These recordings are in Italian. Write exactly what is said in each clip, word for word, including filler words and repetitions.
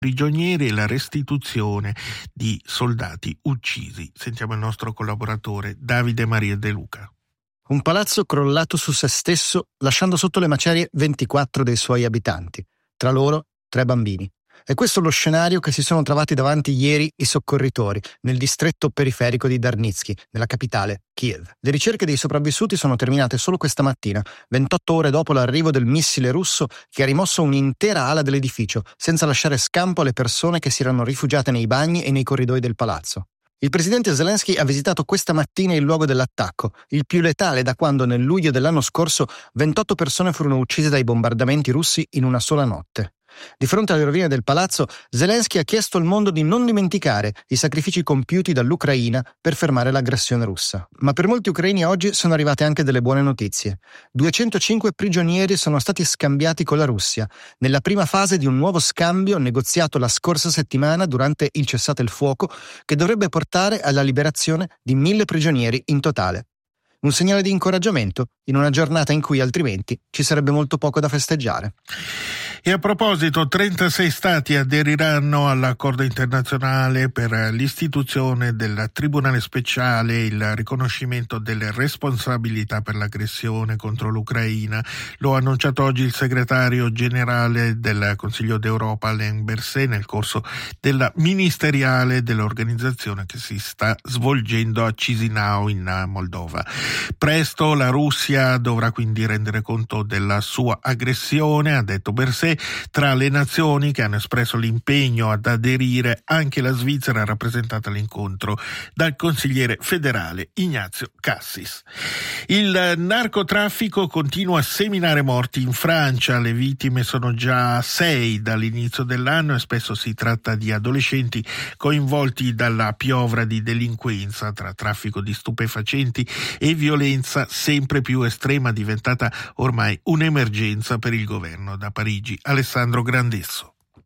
prigionieri e la restituzione di soldati uccisi. Sentiamo il nostro collaboratore Davide Maria De Luca. Un palazzo crollato su se stesso, lasciando sotto le macerie ventiquattro dei suoi abitanti, tra loro tre bambini. È questo lo scenario che si sono trovati davanti ieri i soccorritori nel distretto periferico di Darnitsky, nella capitale, Kiev. Le ricerche dei sopravvissuti sono terminate solo questa mattina, ventotto ore dopo l'arrivo del missile russo che ha rimosso un'intera ala dell'edificio, senza lasciare scampo alle persone che si erano rifugiate nei bagni e nei corridoi del palazzo. Il presidente Zelensky ha visitato questa mattina il luogo dell'attacco, il più letale da quando nel luglio dell'anno scorso ventotto persone furono uccise dai bombardamenti russi in una sola notte. Di fronte alle rovine del palazzo, Zelensky ha chiesto al mondo di non dimenticare i sacrifici compiuti dall'Ucraina per fermare l'aggressione russa. Ma per molti ucraini oggi sono arrivate anche delle buone notizie. duecentocinque prigionieri sono stati scambiati con la Russia, nella prima fase di un nuovo scambio negoziato la scorsa settimana durante il cessate il fuoco, che dovrebbe portare alla liberazione di mille prigionieri in totale. Un segnale di incoraggiamento in una giornata in cui altrimenti ci sarebbe molto poco da festeggiare. E a proposito, trentasei stati aderiranno all'accordo internazionale per l'istituzione del Tribunale speciale, il riconoscimento delle responsabilità per l'aggressione contro l'Ucraina. Lo ha annunciato oggi il segretario generale del Consiglio d'Europa, Alain Berset, nel corso della ministeriale dell'organizzazione che si sta svolgendo a Chisinau in Moldova. Presto la Russia dovrà quindi rendere conto della sua aggressione, ha detto Berset. Tra le nazioni che hanno espresso l'impegno ad aderire, anche la Svizzera, rappresentata all'incontro dal consigliere federale Ignazio Cassis. Il narcotraffico continua a seminare morti in Francia. Le vittime sono già sei dall'inizio dell'anno e spesso si tratta di adolescenti coinvolti dalla piovra di delinquenza tra traffico di stupefacenti e violenza sempre più estrema, diventata ormai un'emergenza per il governo. Da Parigi, Alessandro Grandesso.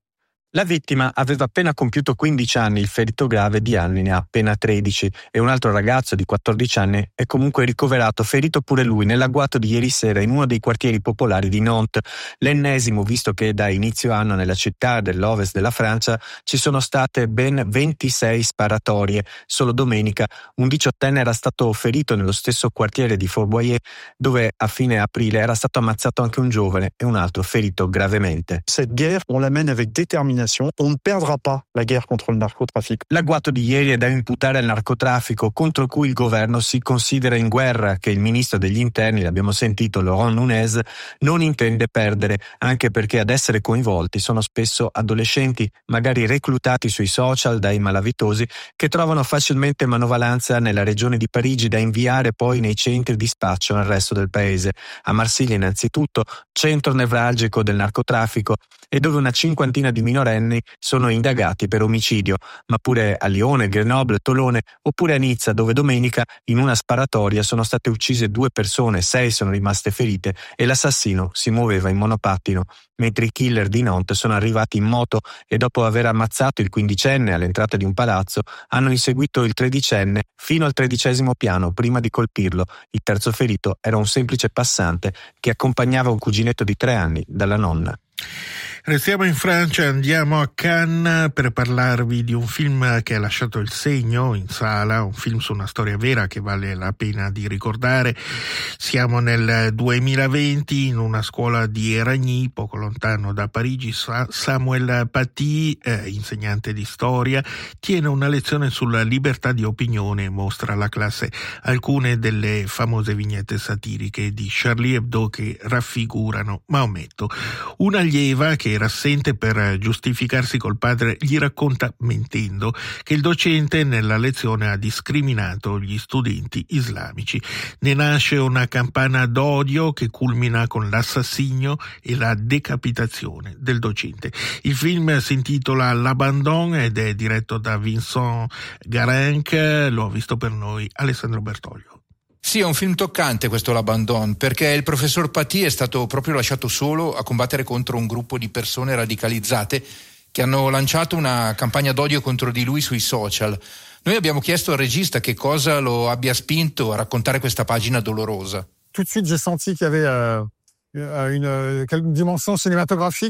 La vittima aveva appena compiuto quindici anni, il ferito grave di anni ne ha appena tredici e un altro ragazzo di quattordici anni è comunque ricoverato, ferito pure lui nell'agguato di ieri sera in uno dei quartieri popolari di Nantes, l'ennesimo visto che da inizio anno nella città dell'ovest della Francia ci sono state ben ventisei sparatorie. Solo domenica un diciottenne era stato ferito nello stesso quartiere di Fort Boyer, dove a fine aprile era stato ammazzato anche un giovane e un altro ferito gravemente. Cette guerre, on la mène avec détermination. On ne perdra pas la guerre contre le narcotrafic. L'agguato di ieri è da imputare al narcotraffico, contro cui il governo si considera in guerra, che il ministro degli interni, l'abbiamo sentito, Laurent Nunez, non intende perdere, anche perché ad essere coinvolti sono spesso adolescenti, magari reclutati sui social dai malavitosi, che trovano facilmente manovalanza nella regione di Parigi da inviare poi nei centri di spaccio nel resto del paese. A Marsiglia innanzitutto, centro nevralgico del narcotraffico, e dove una cinquantina di minorenni sono indagati per omicidio, ma pure a Lione, Grenoble, Tolone, oppure a Nizza, dove domenica in una sparatoria sono state uccise due persone, sei sono rimaste ferite e l'assassino si muoveva in monopattino, mentre i killer di Nantes sono arrivati in moto e dopo aver ammazzato il quindicenne all'entrata di un palazzo hanno inseguito il tredicenne fino al tredicesimo piano prima di colpirlo. Il terzo ferito era un semplice passante che accompagnava un cuginetto di tre anni dalla nonna. Restiamo in Francia, andiamo a Cannes per parlarvi di un film che ha lasciato il segno in sala, un film su una storia vera che vale la pena di ricordare. Siamo nel duemilaventi in una scuola di Eragny, poco lontano da Parigi. Samuel Paty, eh, insegnante di storia, tiene una lezione sulla libertà di opinione e mostra alla classe alcune delle famose vignette satiriche di Charlie Hebdo che raffigurano Maometto. Una allieva che era assente per giustificarsi col padre gli racconta, mentendo, che il docente nella lezione ha discriminato gli studenti islamici. Ne nasce una campana d'odio che culmina con l'assassinio e la decapitazione del docente. Il film si intitola L'Abandon ed è diretto da Vincent Garenc. Lo ha visto per noi Alessandro Bertoglio. Sì, è un film toccante questo L'Abandon, perché il professor Paty è stato proprio lasciato solo a combattere contro un gruppo di persone radicalizzate che hanno lanciato una campagna d'odio contro di lui sui social. Noi abbiamo chiesto al regista che cosa lo abbia spinto a raccontare questa pagina dolorosa. Tout de suite, j'ai senti qu'il y avait euh, une, une dimension cinématographique.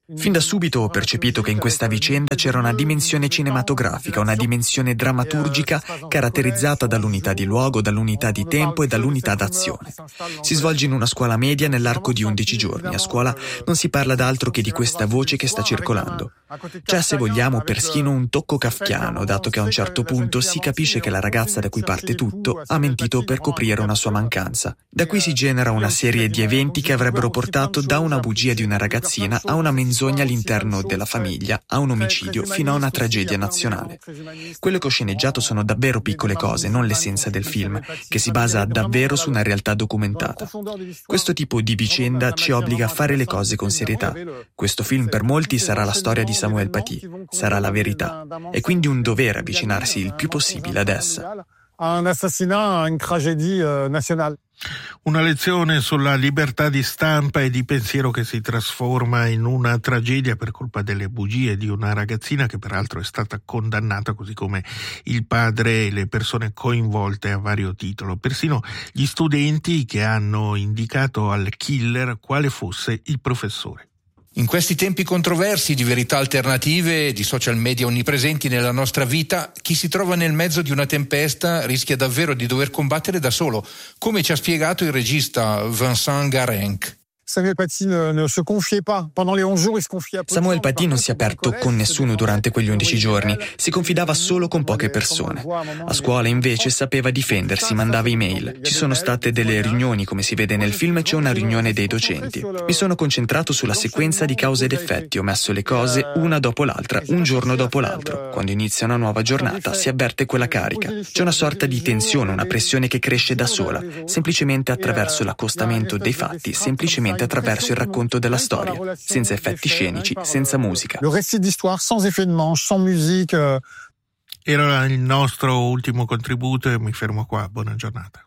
Fin da subito ho percepito che in questa vicenda c'era una dimensione cinematografica, una dimensione drammaturgica caratterizzata dall'unità di luogo, dall'unità di tempo e dall'unità d'azione. Si svolge in una scuola media nell'arco di undici giorni. A scuola non si parla d'altro che di questa voce che sta circolando. C'è, se vogliamo, persino un tocco kafkiano, dato che a un certo punto si capisce che la ragazza da cui parte tutto ha mentito per coprire una sua mancanza. Da qui si genera una serie di eventi che avrebbero portato da una bugia di una ragazzina a una menzogna all'interno della famiglia, a un omicidio, fino a una tragedia nazionale. Quello che ho sceneggiato sono davvero piccole cose, non l'essenza del film, che si basa davvero su una realtà documentata. Questo tipo di vicenda ci obbliga a fare le cose con serietà. Questo film per molti sarà la storia di Samuel Paty, sarà la verità. È quindi un dovere avvicinarsi il più possibile ad essa. Un assassinat, une tragédie nationale. Una lezione sulla libertà di stampa e di pensiero che si trasforma in una tragedia per colpa delle bugie di una ragazzina che peraltro è stata condannata, così come il padre e le persone coinvolte a vario titolo, persino gli studenti che hanno indicato al killer quale fosse il professore. In questi tempi controversi, di verità alternative, di social media onnipresenti nella nostra vita, chi si trova nel mezzo di una tempesta rischia davvero di dover combattere da solo, come ci ha spiegato il regista Vincent Garenc. Samuel Paty ne se confiait pas. Pendant les onze jours, il se confiait. Samuel Paty non si è aperto con nessuno durante quegli undici giorni, si confidava solo con poche persone. A scuola invece sapeva difendersi, mandava email. Ci sono state delle riunioni, come si vede nel film, c'è una riunione dei docenti. Mi sono concentrato sulla sequenza di cause ed effetti, ho messo le cose una dopo l'altra, un giorno dopo l'altro. Quando inizia una nuova giornata si avverte quella carica. C'è una sorta di tensione, una pressione che cresce da sola, semplicemente attraverso l'accostamento dei fatti, semplicemente attraverso il racconto della storia, senza effetti scenici, senza musica. Le récit d'histoire, sans effet de manche, sans musique. Era il nostro ultimo contributo e mi fermo qua. Buona giornata.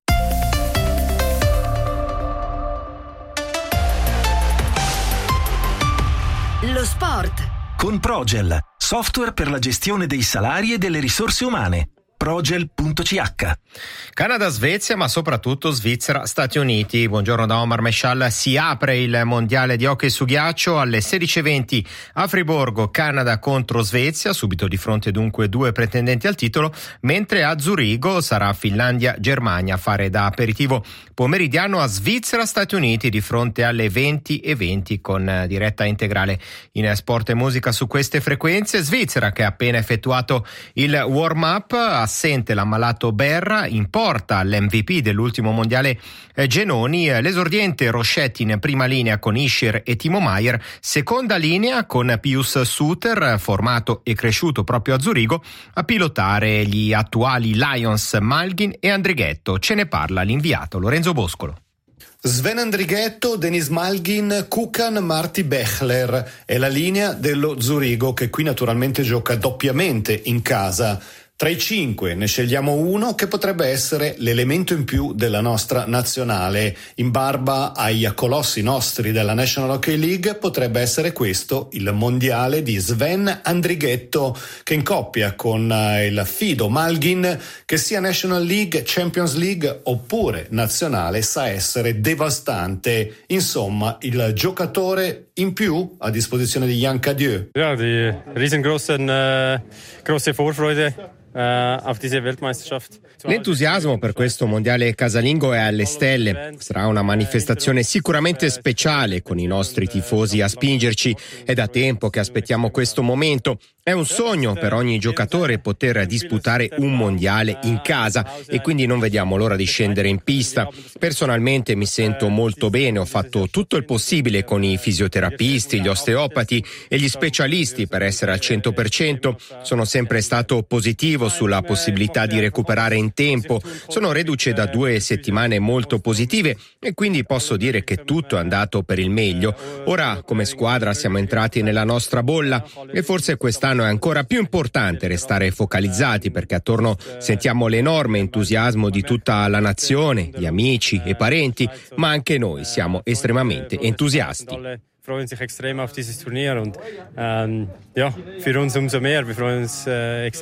Lo sport. Con Progel, software per la gestione dei salari e delle risorse umane. Progel punto c h. Canada, Svezia, ma soprattutto Svizzera, Stati Uniti. Buongiorno da Omar Mescial. Si apre il mondiale di hockey su ghiaccio alle sedici e venti a Friburgo, Canada contro Svezia, subito di fronte dunque due pretendenti al titolo, mentre a Zurigo sarà Finlandia-Germania a fare da aperitivo pomeridiano a Svizzera, Stati Uniti di fronte alle venti e venti con diretta integrale in Sport e Musica su queste frequenze. Svizzera che ha appena effettuato il warm-up, assente l'ammalato Berra, in porta l'M V P dell'ultimo mondiale Genoni, l'esordiente Rochetti in prima linea con Ischer e Timo Maier, seconda linea con Pius Suter, formato e cresciuto proprio a Zurigo, a pilotare gli attuali Lions Malgin e Andrighetto. Ce ne parla l'inviato Lorenzo Boscolo. Sven Andrighetto, Denis Malgin, Kukan, Marty Bechler è la linea dello Zurigo, che qui naturalmente gioca doppiamente in casa. Tra i cinque ne scegliamo uno che potrebbe essere l'elemento in più della nostra nazionale. In barba ai colossi nostri della National Hockey League potrebbe essere questo il mondiale di Sven Andrighetto, che in coppia con il fido Malgin, che sia National League, Champions League oppure nazionale, sa essere devastante. Insomma, il giocatore in più a disposizione di Jan Cadieux. Ja, die riesengroßen äh, große Vorfreude auf diese Weltmeisterschaft. L'entusiasmo per questo mondiale casalingo è alle stelle. Sarà una manifestazione sicuramente speciale, con i nostri tifosi a spingerci. È da tempo che aspettiamo questo momento. È un sogno per ogni giocatore poter disputare un mondiale in casa e quindi non vediamo l'ora di scendere in pista. Personalmente mi sento molto bene, ho fatto tutto il possibile con i fisioterapisti, gli osteopati e gli specialisti per essere al cento per cento. Sono sempre stato positivo sulla possibilità di recuperare in tempo. Sono reduce da due settimane molto positive e quindi posso dire che tutto è andato per il meglio. Ora come squadra siamo entrati nella nostra bolla e forse quest'anno è ancora più importante restare focalizzati, perché attorno sentiamo l'enorme entusiasmo di tutta la nazione, gli amici e parenti, ma anche noi siamo estremamente entusiasti. Freuen sich extrem auf dieses Turnier und ähm, ja, für uns umso mehr, wir freuen uns äh, extrem.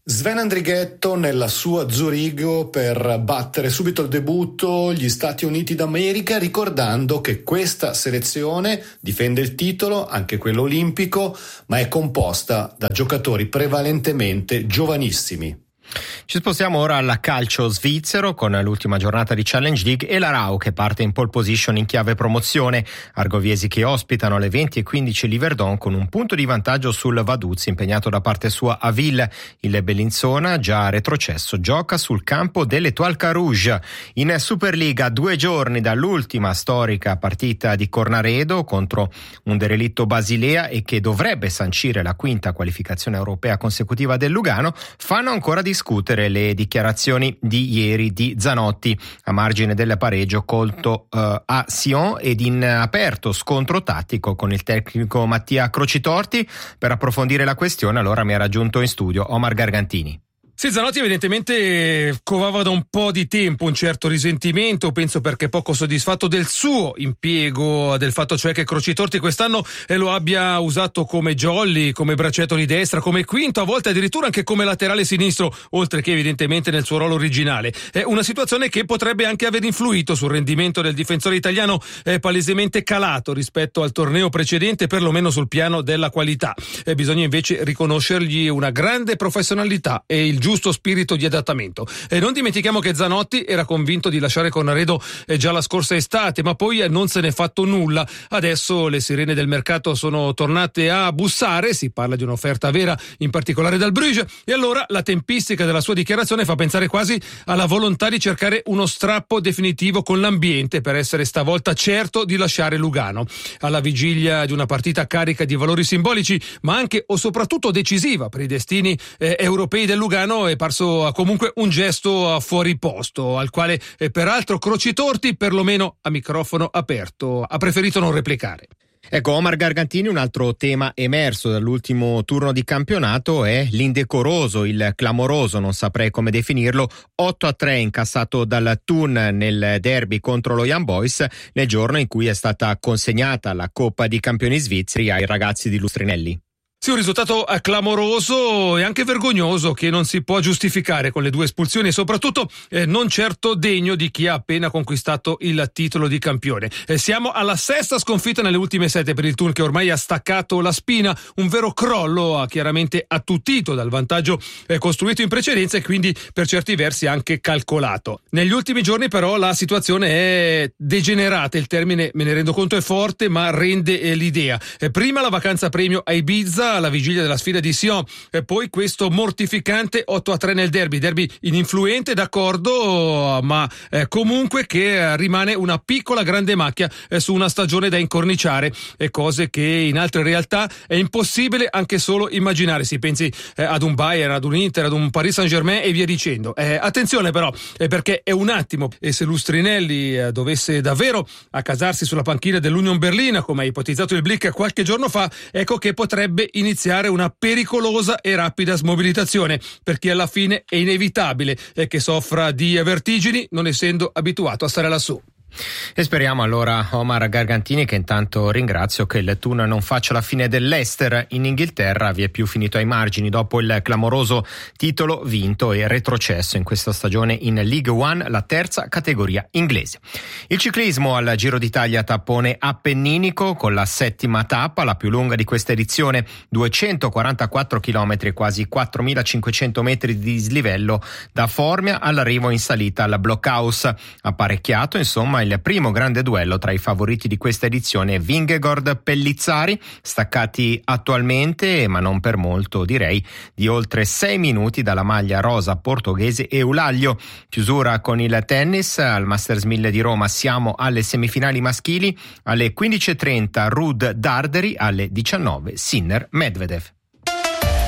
Sven Andrighetto nella sua Zurigo per battere subito il debutto gli Stati Uniti d'America, ricordando che questa selezione difende il titolo, anche quello olimpico, ma è composta da giocatori prevalentemente giovanissimi. Ci spostiamo ora al calcio svizzero con l'ultima giornata di Challenge League e la Rau che parte in pole position in chiave promozione. Argoviesi che ospitano alle venti e quindici Liverdon con un punto di vantaggio sul Vaduz impegnato da parte sua a Ville. Il Bellinzona, già retrocesso, gioca sul campo dell'Étoile Carouge. In Superliga, a due giorni dall'ultima storica partita di Cornaredo contro un derelitto Basilea e che dovrebbe sancire la quinta qualificazione europea consecutiva del Lugano, fanno ancora discutere le dichiarazioni di ieri di Zanotti a margine del pareggio colto uh, a Sion ed in aperto scontro tattico con il tecnico Mattia Crocitorti. Per approfondire la questione allora mi ha raggiunto in studio Omar Gargantini. Sì, Zanotti evidentemente covava da un po' di tempo un certo risentimento, penso perché poco soddisfatto del suo impiego, del fatto cioè che Crocitorti quest'anno lo abbia usato come jolly, come braccetto di destra, come quinto, a volte addirittura anche come laterale sinistro, oltre che evidentemente nel suo ruolo originale. È una situazione che potrebbe anche aver influito sul rendimento del difensore italiano, è palesemente calato rispetto al torneo precedente, perlomeno sul piano della qualità. E bisogna invece riconoscergli una grande professionalità e il giusto spirito di adattamento. E non dimentichiamo che Zanotti era convinto di lasciare Cornaredo già la scorsa estate, ma poi non se n'è fatto nulla. Adesso le sirene del mercato sono tornate a bussare, si parla di un'offerta vera, in particolare dal Bruges, e allora la tempistica della sua dichiarazione fa pensare quasi alla volontà di cercare uno strappo definitivo con l'ambiente per essere stavolta certo di lasciare Lugano. Alla vigilia di una partita carica di valori simbolici, ma anche o soprattutto decisiva per i destini eh, europei del Lugano, è parso comunque un gesto fuori posto, al quale eh, peraltro Crocitorti, perlomeno a microfono aperto, ha preferito non replicare. Ecco, Omar Gargantini, un altro tema emerso dall'ultimo turno di campionato è l'indecoroso, il clamoroso, non saprei come definirlo, otto a tre incassato dal Thun nel derby contro lo Young Boys nel giorno in cui è stata consegnata la Coppa di Campioni svizzeri ai ragazzi di Lustrinelli. Sì, un risultato clamoroso e anche vergognoso che non si può giustificare con le due espulsioni e soprattutto eh, non certo degno di chi ha appena conquistato il titolo di campione. Eh, siamo alla sesta sconfitta nelle ultime sette per il Thun, che ormai ha staccato la spina, un vero crollo, ha chiaramente attutito dal vantaggio eh, costruito in precedenza e quindi per certi versi anche calcolato. Negli ultimi giorni però la situazione è degenerata, il termine, me ne rendo conto, è forte ma rende eh, l'idea. Eh, prima la vacanza premio a Ibiza alla vigilia della sfida di Sion, e poi questo mortificante otto a tre nel derby, derby ininfluente d'accordo, ma eh, comunque che rimane una piccola grande macchia eh, su una stagione da incorniciare, e cose che in altre realtà è impossibile anche solo immaginare. Si pensi eh, ad un Bayern, ad un Inter, ad un Paris Saint-Germain e via dicendo. Eh, attenzione però, eh, perché è un attimo, e se Lustrinelli eh, dovesse davvero accasarsi sulla panchina dell'Union Berlina, come ha ipotizzato il Blick qualche giorno fa, ecco che potrebbe iniziare una pericolosa e rapida smobilitazione, perché alla fine è inevitabile che soffra di vertigini non essendo abituato a stare lassù. E speriamo allora, Omar Gargantini, che intanto ringrazio, che il Thun non faccia la fine dell'Leicester in Inghilterra, vi è più finito ai margini dopo il clamoroso titolo vinto e retrocesso in questa stagione in League One, la terza categoria inglese. Il ciclismo al Giro d'Italia tappone appenninico con la settima tappa, la più lunga di questa edizione, duecentoquarantaquattro chilometri, quasi quattromilacinquecento metri di dislivello da Formia all'arrivo in salita al Blockhaus. Apparecchiato insomma il primo grande duello tra i favoriti di questa edizione, Vingegaard-Pellizzari, staccati attualmente, ma non per molto direi, di oltre sei minuti dalla maglia rosa portoghese Eulaglio. Chiusura con il tennis, al Masters mille di Roma siamo alle semifinali maschili, alle quindici e trenta Ruud Darderi, alle diciannove Sinner Medvedev.